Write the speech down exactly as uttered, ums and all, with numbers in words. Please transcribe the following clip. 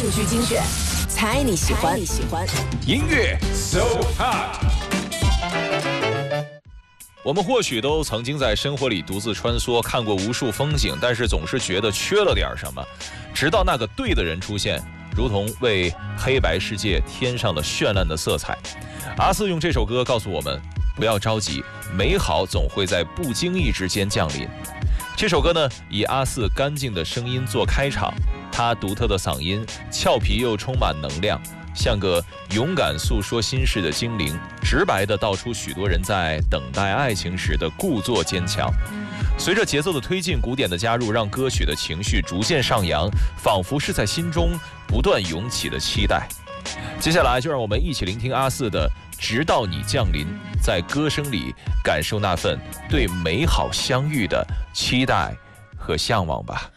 数据精选，猜你喜欢。你喜欢音乐 So Hot。我们或许都曾经在生活里独自穿梭，看过无数风景，但是总是觉得缺了点什么。直到那个对的人出现，如同为黑白世界添上了绚烂的色彩。阿四用这首歌告诉我们，不要着急，美好总会在不经意之间降临。这首歌呢，以阿四干净的声音做开场，他独特的嗓音俏皮又充满能量，像个勇敢诉说心事的精灵，直白地道出许多人在等待爱情时的故作坚强。随着节奏的推进，鼓点的加入，让歌曲的情绪逐渐上扬，仿佛是在心中不断涌起的期待。接下来就让我们一起聆听阿四的《直到你降临》，在歌声里感受那份对美好相遇的期待和向往吧。